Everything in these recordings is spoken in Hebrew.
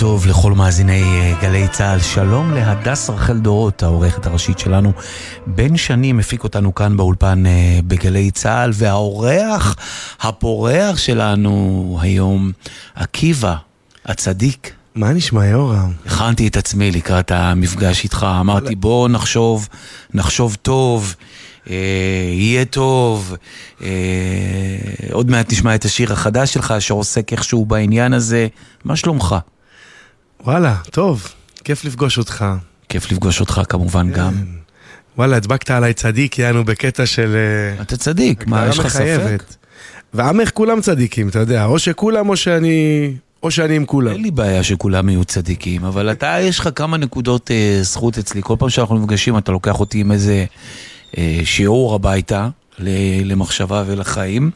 טוב לכל מאזיני גלי צהל, שלום להדס רחל דורות, העורכת הראשית שלנו. בן שני מפיק אותנו כאן באולפן בגלי צהל, והאורח הפורח שלנו היום, עקיבא הצדיק. מה נשמע יורם? הכנתי את עצמי לקראת המפגש איתך, אמרתי בוא נחשוב טוב, יהיה טוב, עוד מעט נשמע את השיר החדש שלך שעוסק איכשהו בעניין הזה. מה שלומך? וואלה, טוב, כיף לפגוש אותך. כיף לפגוש אותך כמובן גם. וואלה, הדבקת עליי צדיק, יענו בקטע של... אתה צדיק, מה, יש לך ספק? ועמך כולם צדיקים, אתה יודע, או שכולם או שאני עם כולם. אין לי בעיה שכולם יהיו צדיקים, אבל אתה, יש לך כמה נקודות זכות אצלי. כל פעם שאנחנו נפגשים, אתה לוקח אותי עם איזה שיעור הביתה, למחשבה ולחיים.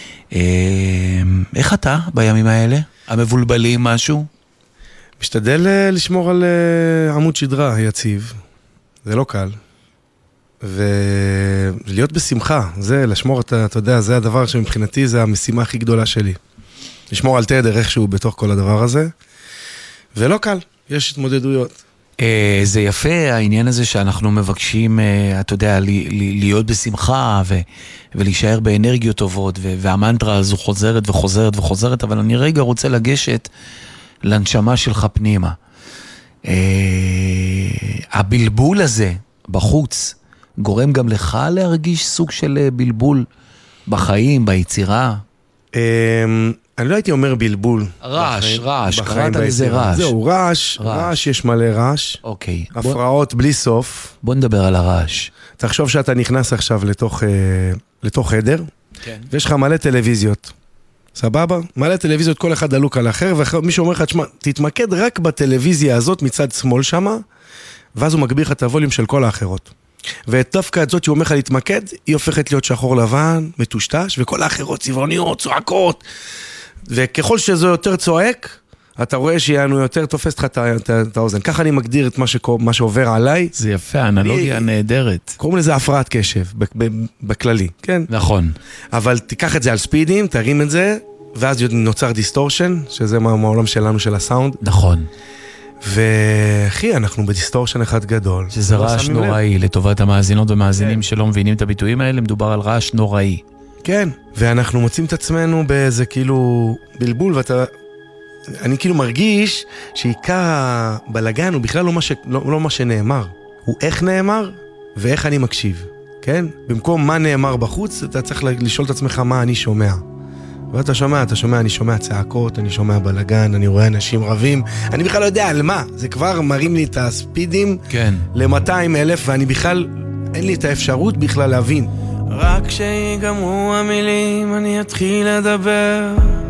איך אתה בימים האלה? המבולבלים משהו? משתדל לשמור על עמוד שדרה יציב, זה לא קל, ולהיות בשמחה, זה לשמור, אתה יודע, זה הדבר שמבחינתי זה המשימה הכי גדולה שלי, לשמור על תדר איכשהו בתוך כל הדבר הזה, ולא קל, יש התמודדויות. זה יפה העניין הזה שאנחנו מבקשים, אתה יודע, להיות בשמחה ולהישאר באנרגיות טובות, והמנטרה הזו חוזרת וחוזרת וחוזרת, אבל אני רגע רוצה לגשת לנשמה שלך פנימה. הבלבול הזה בחוץ גורם גם לך להרגיש סוג של בלבול בחיים, ביצירה? אני לא הייתי אומר בלבול. רעש, קראת לזה רעש. זהו, רעש, יש מלא רעש. אוקיי. הפרעות בלי סוף. בוא נדבר על הרעש. תחשוב שאתה נכנס עכשיו לתוך חדר, כן. ויש לך מלא טלוויזיות. סבבה? מלא טלוויזיות, כל אחד דלוק על אחר, ומישהו אומר לך, תשמע, תתמקד רק בטלוויזיה הזאת מצד שמאל שמה, ואז הוא מגביר לך את הווליום של כל האחרות. ודווקא את זאת שהוא אומר לך להתמקד, היא הופכת להיות שחור לבן, מטושטש, וכל האחרות צבעוניות, צועקות. וככל שזה יותר צועק, אתה רואה שיענו יותר תופס לך את האוזן. ככה אני מגדיר את מה שעובר עליי. זה יפה, אנלוגיה נהדרת. קוראים לזה הפרעת קשב, בכללי, כן? נכון. אבל תיקח את זה על ספידים, תרים את זה, ואז נוצר דיסטורשן, שזה מהעולם שלנו של הסאונד. נכון. ואחי, אנחנו בדיסטורשן אחד גדול. שזה רעש נוראי, לטובת המאזינות ומאזינים שלא מבינים את הביטויים האלה, מדובר על רעש נוראי. כן, ואנחנו מוצאים את עצמנו באיזה כאילו בלבול, אני כאילו מרגיש שעיקר הבלגן הוא בכלל לא מה שנאמר, הוא איך נאמר ואיך אני מקשיב, כן? במקום מה נאמר בחוץ, אתה צריך לשאול את עצמך מה אני שומע. ואתה שומע, אני שומע צעקות, אני שומע בלגן, אני רואה אנשים רבים, אני בכלל לא יודע על מה, זה כבר מרים לי את הספידים כן. ל-200,000, ואני בכלל, אין לי את האפשרות בכלל להבין. רק כשיגמרו המילים אני אתחיל לדבר,